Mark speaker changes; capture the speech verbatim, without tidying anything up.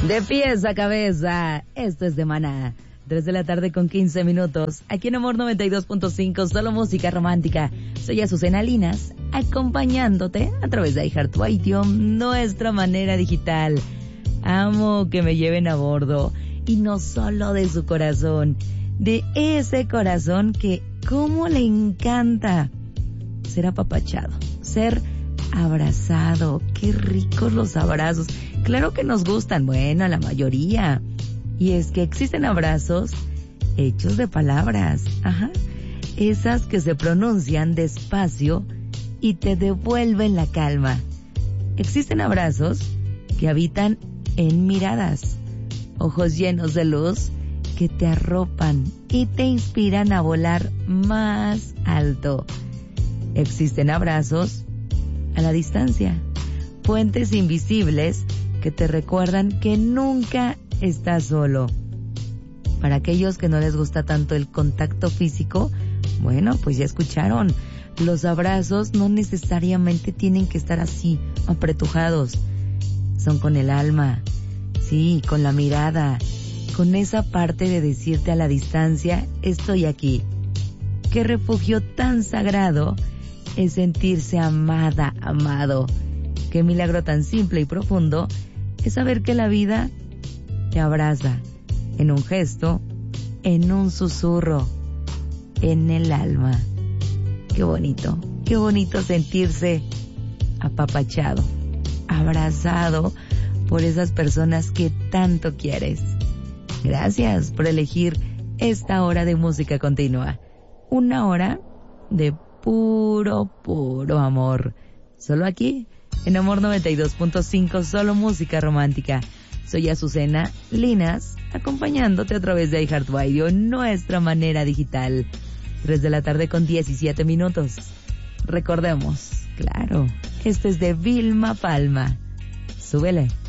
Speaker 1: De pies a cabeza, esto es de Maná. Tres de la tarde con quince minutos. Aquí en Amor noventa y dos punto cinco, solo música romántica. Soy Azucena Linas, acompañándote a través de iHeartRadio, nuestra manera digital. Amo que me lleven a bordo. Y no solo de su corazón, de ese corazón que cómo le encanta ser apapachado, ser abrazado. Qué ricos los abrazos. Claro que nos gustan, bueno, a la mayoría. Y es que existen abrazos hechos de palabras, ajá, esas que se pronuncian despacio y te devuelven la calma. Existen abrazos que habitan en miradas, ojos llenos de luz que te arropan y te inspiran a volar más alto. Existen abrazos a la distancia, puentes invisibles que te recuerdan que nunca estás solo. Para aquellos que no les gusta tanto el contacto físico, bueno, pues ya escucharon, los abrazos no necesariamente tienen que estar así, apretujados. Son con el alma, sí, con la mirada, con esa parte de decirte a la distancia, estoy aquí. Qué refugio tan sagrado es sentirse amada, amado. Qué milagro tan simple y profundo es saber que la vida te abraza en un gesto, en un susurro, en el alma. Qué bonito, qué bonito sentirse apapachado, abrazado por esas personas que tanto quieres. Gracias por elegir esta hora de música continua. Una hora de puro, puro amor. Solo aquí, en Amor noventa y dos punto cinco, solo música romántica. Soy Azucena Linas, acompañándote a través de iHeartRadio, nuestra manera digital. Tres de la tarde con diecisiete minutos. Recordemos, claro, este es de Vilma Palma. Súbele.